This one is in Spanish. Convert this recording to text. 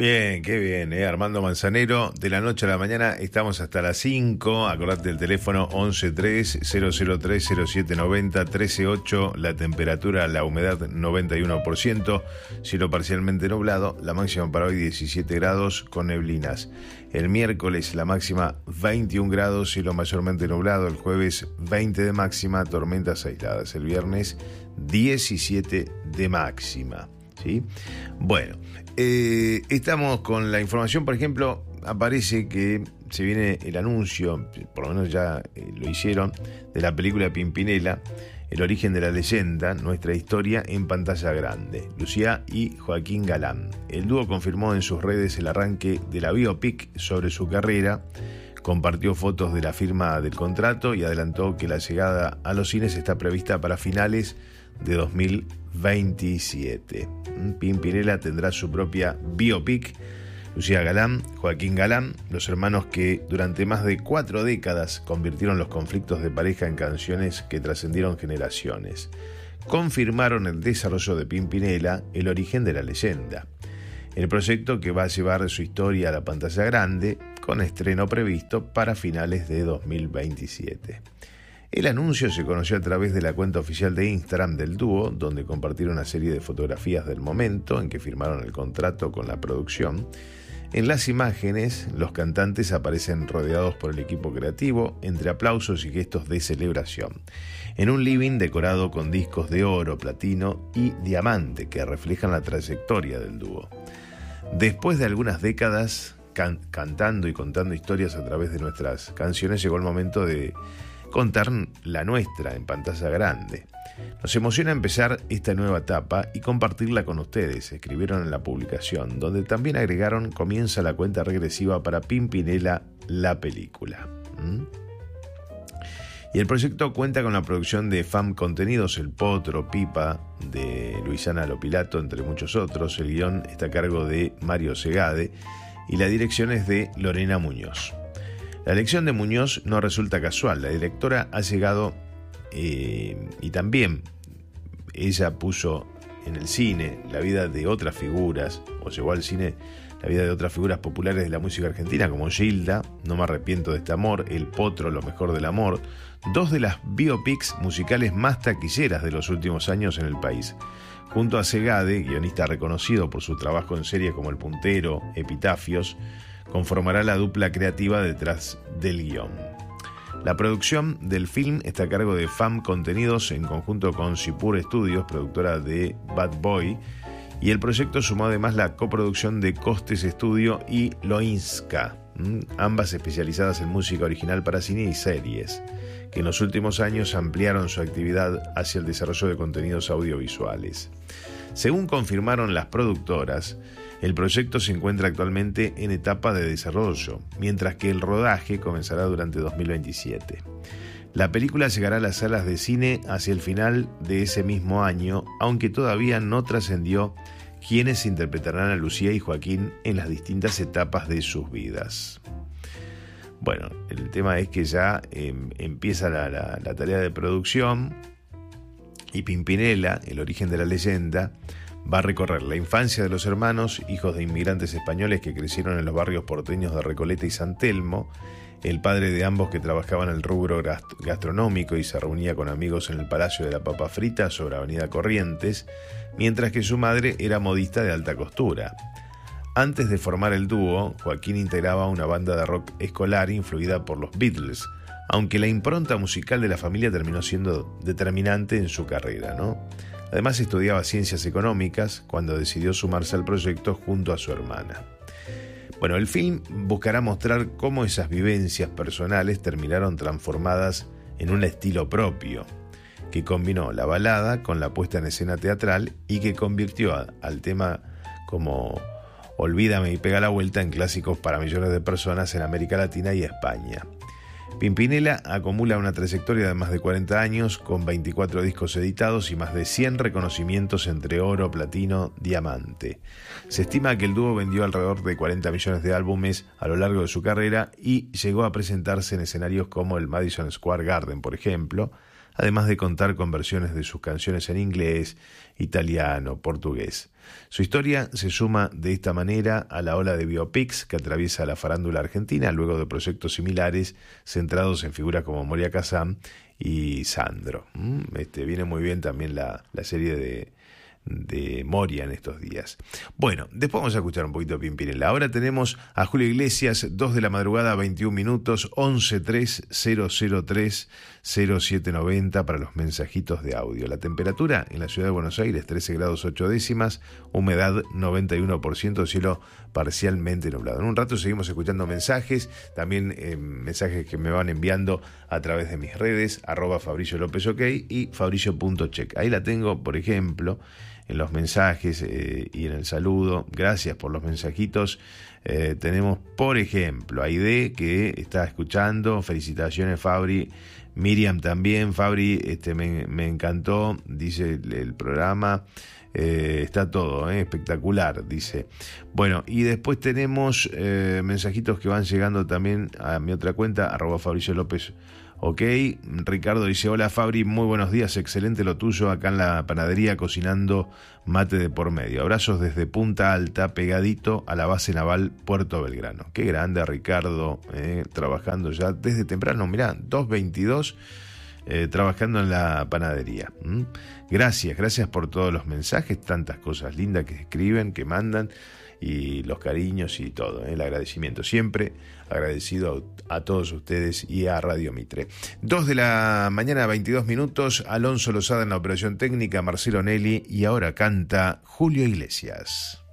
Bien, qué bien, Armando Manzanero, de la noche a la mañana estamos hasta las 5, acordate del teléfono 1130030790, 138, la temperatura, la humedad 91%, cielo parcialmente nublado, la máxima para hoy 17 grados con neblinas. El miércoles la máxima 21 grados, cielo mayormente nublado, el jueves 20 de máxima, tormentas aisladas, el viernes 17 de máxima. ¿Sí? Bueno, estamos con la información, por ejemplo, aparece que se viene el anuncio, por lo menos ya lo hicieron, de la película Pimpinela, El origen de la leyenda, nuestra historia en pantalla grande, Lucía y Joaquín Galán. El dúo confirmó en sus redes el arranque de la biopic sobre su carrera, compartió fotos de la firma del contrato y adelantó que la llegada a los cines está prevista para finales de 2027. Pimpinela tendrá su propia biopic. Lucía Galán, Joaquín Galán, los hermanos que durante más de 4 décadas convirtieron los conflictos de pareja en canciones que trascendieron generaciones, confirmaron el desarrollo de Pimpinela, el origen de la leyenda. El proyecto que va a llevar su historia a la pantalla grande, con estreno previsto para finales de 2027. El anuncio se conoció a través de la cuenta oficial de Instagram del dúo, donde compartieron una serie de fotografías del momento en que firmaron el contrato con la producción. En las imágenes, los cantantes aparecen rodeados por el equipo creativo, entre aplausos y gestos de celebración, en un living decorado con discos de oro, platino y diamante que reflejan la trayectoria del dúo. Después de algunas décadas cantando y contando historias a través de nuestras canciones, llegó el momento de contar la nuestra en pantalla grande. Nos emociona empezar esta nueva etapa y compartirla con ustedes, escribieron en la publicación, donde también agregaron: comienza la cuenta regresiva para Pimpinela, la película. Y el proyecto cuenta con la producción de FAM Contenidos, El Potro, Pipa, de Luisana Lopilato, entre muchos otros. El guión está a cargo de Mario Segade y la dirección es de Lorena Muñoz. La elección de Muñoz no resulta casual. La directora ha llegado y también ella puso en el cine la vida de otras figuras, o llevó al cine la vida de otras figuras populares de la música argentina, como Gilda, No me arrepiento de este amor, El Potro, Lo mejor del amor, dos de las biopics musicales más taquilleras de los últimos años en el país. Junto a Segade, guionista reconocido por su trabajo en series como El Puntero, Epitafios, conformará la dupla creativa detrás del guión. La producción del film está a cargo de FAM Contenidos en conjunto con Sipur Studios, productora de Bad Boy, y el proyecto sumó además la coproducción de Costes Studio y Loinska, ambas especializadas en música original para cine y series, que en los últimos años ampliaron su actividad hacia el desarrollo de contenidos audiovisuales. Según confirmaron las productoras, el proyecto se encuentra actualmente en etapa de desarrollo, mientras que el rodaje comenzará durante 2027. La película llegará a las salas de cine hacia el final de ese mismo año, aunque todavía no trascendió quiénes interpretarán a Lucía y Joaquín en las distintas etapas de sus vidas. Bueno, el tema es que ya empieza la tarea de producción y Pimpinela, el origen de la leyenda, va a recorrer la infancia de los hermanos, hijos de inmigrantes españoles que crecieron en los barrios porteños de Recoleta y San Telmo, el padre de ambos que trabajaba en el rubro gastronómico y se reunía con amigos en el Palacio de la Papa Frita sobre Avenida Corrientes, mientras que su madre era modista de alta costura. Antes de formar el dúo, Joaquín integraba una banda de rock escolar influida por los Beatles, aunque la impronta musical de la familia terminó siendo determinante en su carrera, ¿no? Además estudiaba ciencias económicas cuando decidió sumarse al proyecto junto a su hermana. Bueno, el film buscará mostrar cómo esas vivencias personales terminaron transformadas en un estilo propio, que combinó la balada con la puesta en escena teatral y que convirtió al tema como Olvídame y Pega la Vuelta en clásicos para millones de personas en América Latina y España. Pimpinela acumula una trayectoria de más de 40 años, con 24 discos editados y más de 100 reconocimientos entre oro, platino, diamante. Se estima que el dúo vendió alrededor de 40 millones de álbumes a lo largo de su carrera y llegó a presentarse en escenarios como el Madison Square Garden, por ejemplo, además de contar con versiones de sus canciones en inglés, italiano, portugués. Su historia se suma de esta manera a la ola de biopics que atraviesa la farándula argentina luego de proyectos similares centrados en figuras como Moria Kazan y Sandro. Viene muy bien también la serie de Moria en estos días. Bueno, después vamos a escuchar un poquito de Pimpinela. Ahora tenemos a Julio Iglesias, 2 de la madrugada, 21 minutos, 1130030790 para los mensajitos de audio. La temperatura en la ciudad de Buenos Aires, 13 grados 8 décimas, humedad 91%, cielo parcialmente nublado. En un rato seguimos escuchando mensajes, también mensajes que me van enviando a través de mis redes, @Fabricio López OK y Fabricio.check. Ahí la tengo, por ejemplo, en los mensajes y en el saludo. Gracias por los mensajitos. Tenemos, por ejemplo, a Aide, que está escuchando. Felicitaciones, Fabri. Miriam también. Fabri, me encantó, dice el programa. Está todo espectacular, dice. Bueno, y después tenemos mensajitos que van llegando también a mi otra cuenta, @Fabricio López OK. Ricardo dice: hola Fabri, muy buenos días, excelente lo tuyo acá en la panadería cocinando mate de por medio. Abrazos desde Punta Alta, pegadito a la base naval Puerto Belgrano. Qué grande Ricardo, trabajando ya desde temprano, mirá, 2:22, trabajando en la panadería. Gracias por todos los mensajes, tantas cosas lindas que escriben, que mandan, y los cariños y todo, el agradecimiento. Siempre agradecido a todos ustedes y a Radio Mitre. 2 de la mañana, 22 minutos, Alonso Lozada en la operación técnica, Marcelo Nelly, y ahora canta Julio Iglesias.